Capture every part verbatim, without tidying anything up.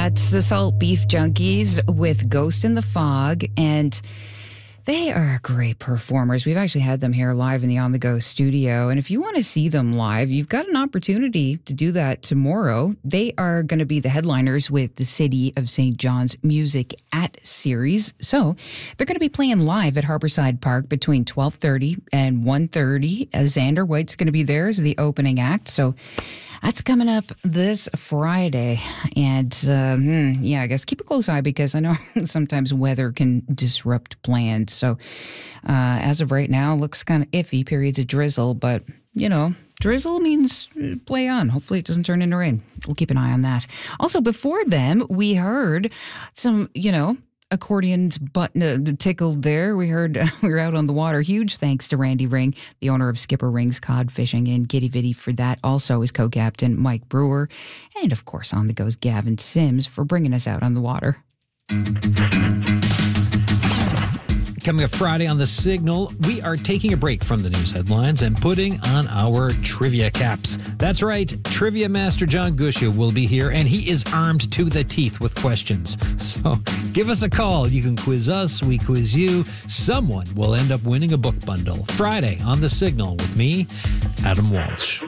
That's the Salt Beef Junkies with Ghost in the Fog, and they are great performers. We've actually had them here live in the On The Go studio, and if you want to see them live, you've got an opportunity to do that tomorrow. They are going to be the headliners with the City of Saint John's Music at Series. So they're going to be playing live at Harborside Park between twelve thirty and one thirty. Xander White's going to be there as the opening act. So that's coming up this Friday. And uh, hmm, yeah, I guess keep a close eye because I know sometimes weather can disrupt plans. So uh, as of right now, looks kind of iffy, periods of drizzle. But, you know, drizzle means play on. Hopefully it doesn't turn into rain. We'll keep an eye on that. Also, before them, we heard some, you know, accordion's button uh, tickled there. We heard uh, we were out on the water. Huge thanks to Randy Ring, the owner of Skipper Ring's Cod Fishing in Giddy Vitty for that. Also his co-captain Mike Brewer. And of course On The Go's Gavin Sims for bringing us out on the water. Coming up Friday on The Signal, we are taking a break from the news headlines and putting on our trivia caps. That's right, Trivia Master John Gusha will be here, and he is armed to the teeth with questions. So give us a call. You can quiz us, we quiz you. Someone will end up winning a book bundle. Friday on The Signal with me, Adam Walsh.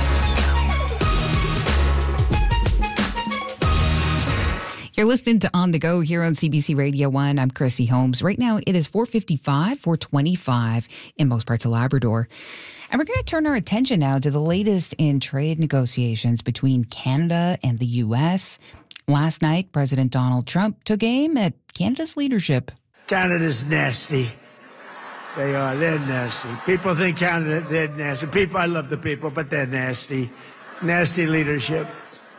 You're listening to On The Go here on C B C Radio one. I'm Chrissy Holmes. Right now, it is four fifty-five, four twenty-five in most parts of Labrador. And we're going to turn our attention now to the latest in trade negotiations between Canada and the U S. Last night, President Donald Trump took aim at Canada's leadership. Canada's nasty. They are. They're nasty. People think Canada, they're nasty. People, I love the people, but they're nasty. Nasty leadership.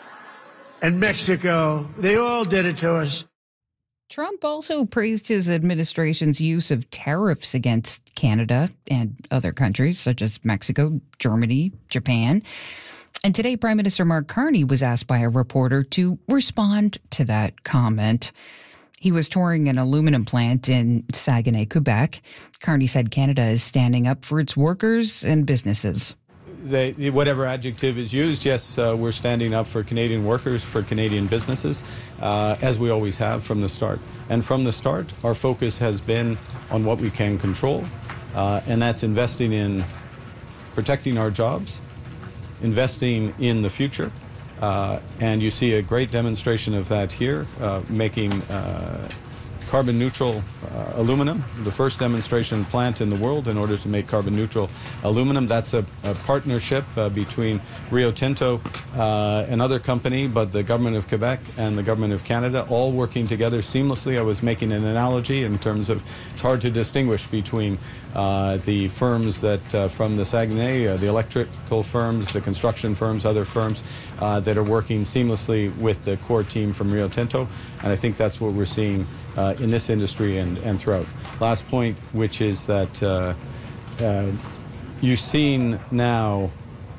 And Mexico, they all did it to us. Trump also praised his administration's use of tariffs against Canada and other countries such as Mexico, Germany, Japan. And today, Prime Minister Mark Carney was asked by a reporter to respond to that comment. He was touring an aluminum plant in Saguenay, Quebec. Carney said Canada is standing up for its workers and businesses. They, whatever adjective is used, yes, uh, we're standing up for Canadian workers, for Canadian businesses, uh, as we always have from the start. And from the start, our focus has been on what we can control, uh, and that's investing in protecting our jobs, investing in the future, uh, and you see a great demonstration of that here, uh, making uh, carbon neutral uh, aluminum, the first demonstration plant in the world in order to make carbon neutral aluminum. That's a, a partnership uh, between Rio Tinto, uh, another company, but the government of Quebec and the government of Canada, all working together seamlessly. I was making an analogy in terms of it's hard to distinguish between uh, the firms that uh, from the Saguenay, uh, the electrical firms, the construction firms, other firms uh, that are working seamlessly with the core team from Rio Tinto. And I think that's what we're seeing Uh, in this industry and, and throughout. Last point, which is that uh, uh, you've seen now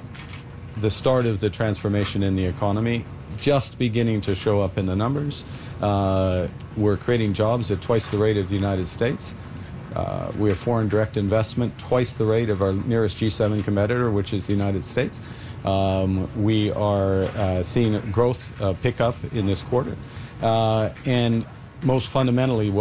the start of the transformation in the economy just beginning to show up in the numbers. Uh, we're creating jobs at twice the rate of the United States. Uh, we have foreign direct investment twice the rate of our nearest G seven competitor, which is the United States. Um, we are uh, seeing growth uh, pick up in this quarter. Uh, and most fundamentally, what